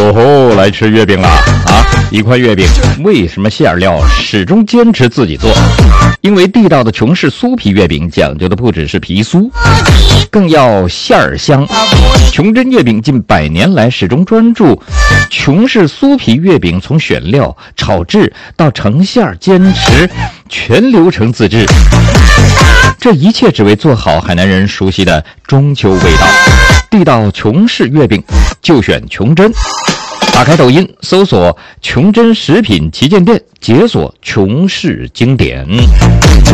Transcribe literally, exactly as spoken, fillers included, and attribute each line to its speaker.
Speaker 1: 哟吼，来吃月饼了啊！一块月饼为什么馅料始终坚持自己做？因为地道的琼氏酥皮月饼讲究的不只是皮酥，更要馅儿香。琼珍月饼近百年来始终专注琼氏酥皮月饼，从选料、炒制到成馅，坚持全流程自制。这一切只为做好海南人熟悉的中秋味道。地道琼氏月饼就选琼珍。打开抖音搜索琼珍食品旗舰店，解锁琼氏经典。